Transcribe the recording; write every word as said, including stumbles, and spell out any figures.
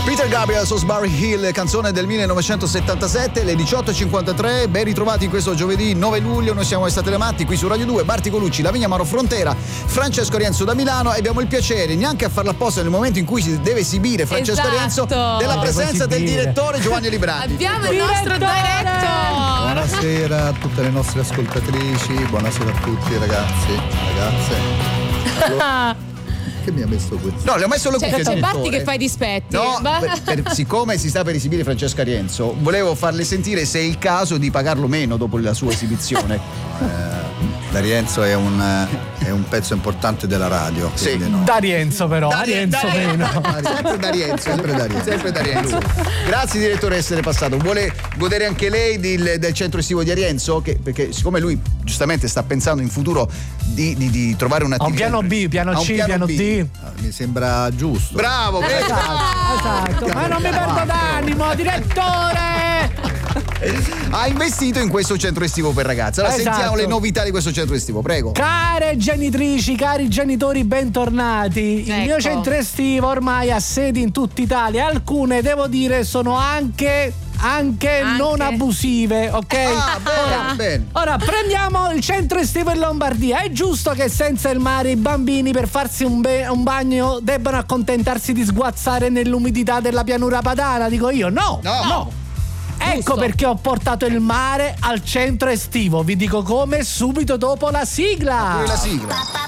Peter Gabriel, Salisbury Hill, canzone del millenovecentosettantasette, le diciotto e cinquantatré. Ben ritrovati in questo giovedì nove luglio. Noi siamo Estate le Matti qui su Radio due. Barti Colucci, Lavinia Maro Frontera, Francesco Rienzo da Milano, e abbiamo il piacere, neanche a farla apposta nel momento in cui si deve esibire Francesco esatto. Rienzo, della presenza del direttore Giovanni Librandi. Abbiamo il nostro director. Buonasera a tutte le nostre ascoltatrici, buonasera a tutti ragazzi, ragazze. Allora, che mi ha messo questo? No, le ho messo le Cioè, cuffie. c'è direttore. Barti che fa i dispetti. No, Ma- per, per- siccome si sta per esibire Francesca Rienzo, volevo farle sentire se è il caso di pagarlo meno dopo la sua esibizione. Eh, da Rienzo è un, è un pezzo importante della radio. Sì. quindi no. Da Rienzo però, Da- a Rienzo da- meno. Sempre da Rienzo, Sempre da Rienzo. sempre da Rienzo. Grazie direttore di essere passato. Vuole godere anche lei del, del centro estivo di Arienzo? Che, perché siccome lui giustamente sta pensando in futuro di, di, di trovare A un un'attività. piano B, piano A un C, piano D. Ah, mi sembra giusto. Bravo, bravo. Esatto, ma non mi perdo d'animo, direttore! Ha investito in questo centro estivo per ragazze. Allora Esatto. sentiamo le novità di questo centro estivo, prego. Care genitrici, cari genitori, bentornati. Il Ecco. mio centro estivo ormai ha sedi in tutta Italia. Alcune, devo dire, sono anche, anche, Anche. non abusive, ok? Ah, bene, bene. Ora prendiamo il centro estivo in Lombardia. È giusto che senza il mare i bambini per farsi un, be- un bagno debbano accontentarsi di sguazzare nell'umidità della pianura padana? Dico io, no! No. no. Ecco Giusto. perché ho portato il mare al centro estivo. Vi dico come subito dopo la sigla. Pure la sigla.